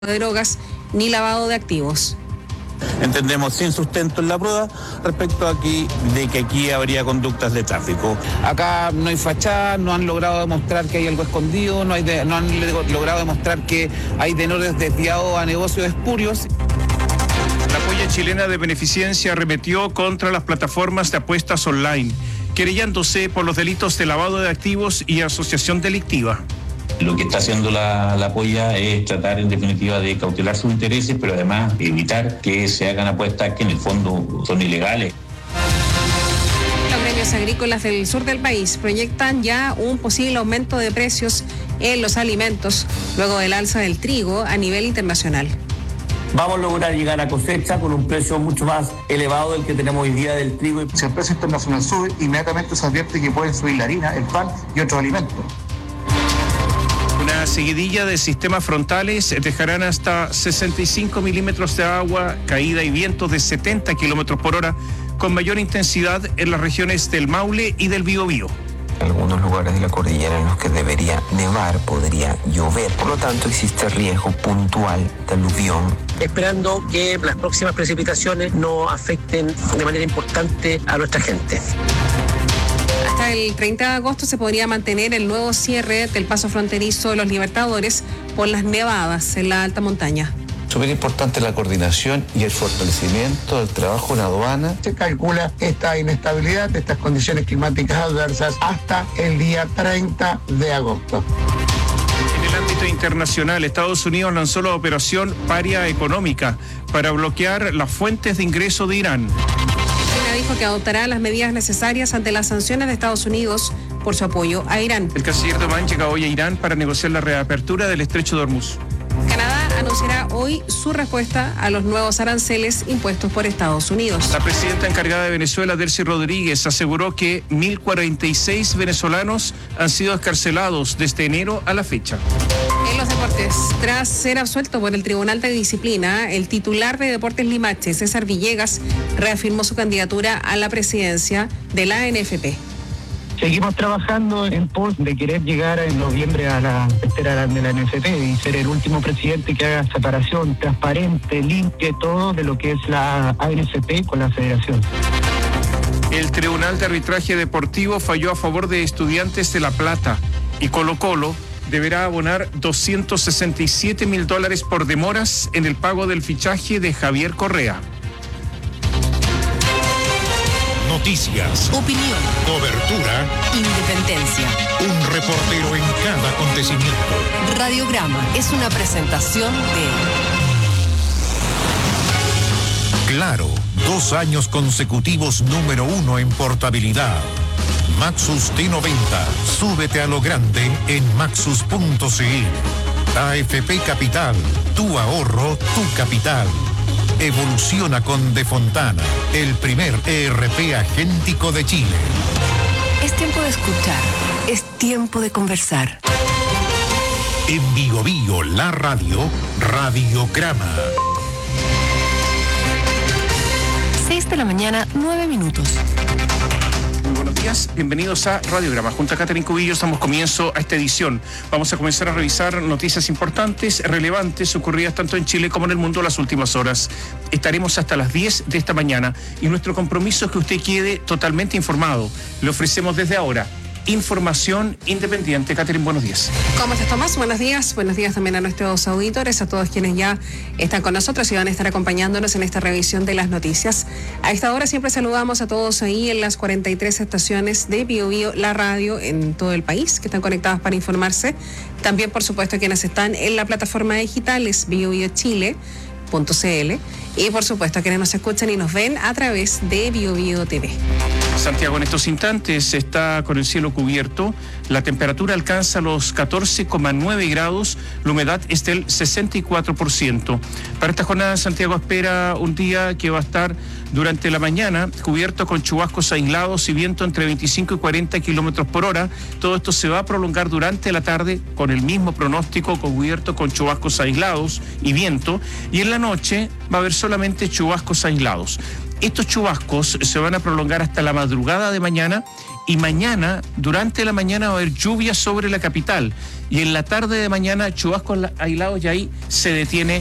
de drogas ni lavado de activos. Entendemos sin sustento en la prueba respecto de que aquí habría conductas de tráfico. Acá no hay fachada, no han logrado demostrar que hay algo escondido, no han logrado demostrar que hay dineros desviados a negocios espurios. La Polla Chilena de Beneficencia arremetió contra las plataformas de apuestas online, querellándose por los delitos de lavado de activos y asociación delictiva. Lo que está haciendo la Polla es tratar en definitiva de cautelar sus intereses, pero además evitar que se hagan apuestas que en el fondo son ilegales. Los gremios agrícolas del sur del país proyectan ya un posible aumento de precios en los alimentos luego del alza del trigo a nivel internacional. Vamos a lograr llegar a cosecha con un precio mucho más elevado del que tenemos hoy día del trigo. Si el precio internacional sube, inmediatamente se advierte que pueden subir la harina, el pan y otros alimentos. Una seguidilla de sistemas frontales dejarán hasta 65 milímetros de agua, caída y vientos de 70 kilómetros por hora, con mayor intensidad en las regiones del Maule y del Biobío. Algunos lugares de la cordillera en los que debería nevar, podría llover. Por lo tanto, existe riesgo puntual de aluvión. Esperando que las próximas precipitaciones no afecten de manera importante a nuestra gente. Hasta el 30 de agosto se podría mantener el nuevo cierre del paso fronterizo de los Libertadores por las nevadas en la alta montaña. Súper importante la coordinación y el fortalecimiento del trabajo en aduana. Se calcula esta inestabilidad de estas condiciones climáticas adversas hasta el día 30 de agosto. En el ámbito internacional, Estados Unidos lanzó la operación Paria Económica para bloquear las fuentes de ingreso de Irán. China dijo que adoptará las medidas necesarias ante las sanciones de Estados Unidos por su apoyo a Irán. El canciller de Oman llega hoy a Irán para negociar la reapertura del estrecho de Hormuz. Canadá anunciará hoy su respuesta a los nuevos aranceles impuestos por Estados Unidos. La presidenta encargada de Venezuela, Delcy Rodríguez, aseguró que 1.046 venezolanos han sido excarcelados desde enero a la fecha. En los deportes, tras ser absuelto por el Tribunal de Disciplina, el titular de Deportes Limache, César Villegas, reafirmó su candidatura a la presidencia de la ANFP. Seguimos trabajando en pos de querer llegar en noviembre a la espera de la NFP y ser el último presidente que haga separación transparente, limpia, todo de lo que es la ANFP con la federación. El Tribunal de Arbitraje Deportivo falló a favor de Estudiantes de La Plata y Colo-Colo deberá abonar $267.000 por demoras en el pago del fichaje de Javier Correa. Noticias, opinión, cobertura, independencia. Un reportero en cada acontecimiento. Radiograma es una presentación de Claro, 2 años consecutivos número 1 en portabilidad. Maxus T90, súbete a lo grande en maxus.cl. AFP Capital, tu ahorro, tu capital. Evoluciona con De Fontana, el primer ERP agéntico de Chile. Es tiempo de escuchar, es tiempo de conversar. En Biobío, la radio, Radiograma. 6 de la mañana, 9 minutos. Buenos días, bienvenidos a Radiograma. Junto a Catherine Cubillos damos comienzo a esta edición. Vamos a comenzar a revisar noticias importantes, relevantes, ocurridas tanto en Chile como en el mundo las últimas horas. Estaremos hasta las 10 de esta mañana y nuestro compromiso es que usted quede totalmente informado. Le ofrecemos desde ahora información independiente. Catherine, buenos días. ¿Cómo estás, Tomás? Buenos días. Buenos días también a nuestros auditores, a todos quienes ya están con nosotros y van a estar acompañándonos en esta revisión de las noticias. A esta hora siempre saludamos a todos ahí en las 43 estaciones de Biobío, la radio en todo el país, que están conectadas para informarse. También, por supuesto, quienes están en la plataforma digital es biobiochile.cl y, por supuesto, quienes nos escuchan y nos ven a través de Biobío TV. Santiago en estos instantes está con el cielo cubierto, la temperatura alcanza los 14,9 grados, la humedad es del 64%. Para esta jornada Santiago espera un día que va a estar durante la mañana cubierto con chubascos aislados y viento entre 25 y 40 kilómetros por hora. Todo esto se va a prolongar durante la tarde con el mismo pronóstico, cubierto con chubascos aislados y viento, y en la noche va a haber solamente chubascos aislados. Estos chubascos se van a prolongar hasta la madrugada de mañana y mañana, durante la mañana, va a haber lluvia sobre la capital y en la tarde de mañana chubascos aislados y ahí se detiene